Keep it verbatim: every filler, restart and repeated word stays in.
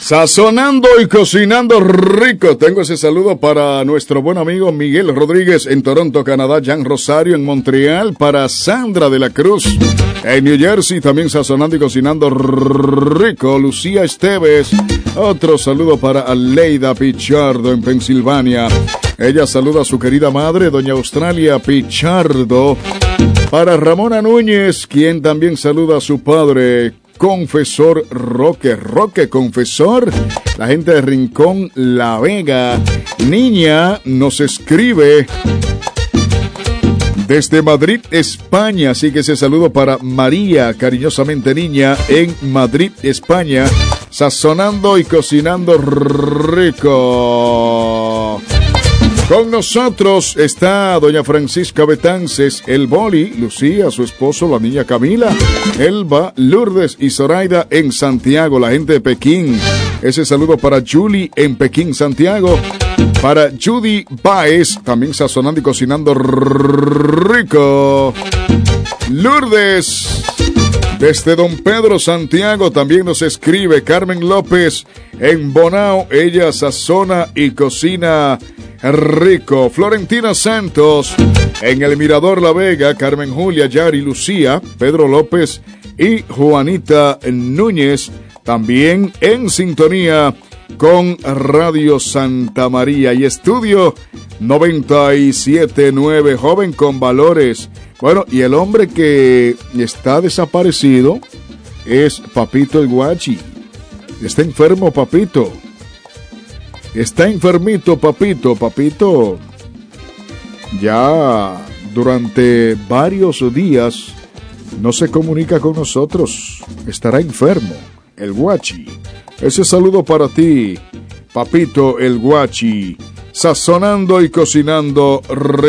Sazonando y cocinando rico. Tengo ese saludo para nuestro buen amigo Miguel Rodríguez en Toronto, Canadá, Jan Rosario en Montreal, para Sandra de la Cruz en New Jersey, también sazonando y cocinando rico, Lucía Esteves. Otro saludo para Aleida Pichardo en Pensilvania. Ella saluda a su querida madre, doña Australia Pichardo. Para Ramona Núñez, quien también saluda a su padre, Confesor Roque, Roque Confesor, la gente de Rincón La Vega. Niña nos escribe desde Madrid, España, así que ese saludo para María, cariñosamente Niña, en Madrid, España, sazonando y cocinando rico. Con nosotros está doña Francisca Betances, el Boli, Lucía, su esposo, la niña Camila, Elba, Lourdes y Zoraida en Santiago, la gente de Pekín. Ese saludo para Julie en Pekín, Santiago. Para Judy Baez, también sazonando y cocinando rico. Lourdes, desde Don Pedro, Santiago, también nos escribe Carmen López en Bonao. Ella sazona y cocina rico. Florentina Santos en el Mirador La Vega, Carmen Julia, Yari, Lucía, Pedro López y Juanita Núñez, también en sintonía con Radio Santa María y Estudio noventa y siete punto nueve, joven con valores. Bueno, y el hombre que está desaparecido es Papito el Guachi. Está enfermo, Papito. Está enfermito, Papito. Papito ya durante varios días no se comunica con nosotros. Estará enfermo, el Guachi. Ese saludo para ti, Papito el Guachi, sazonando y cocinando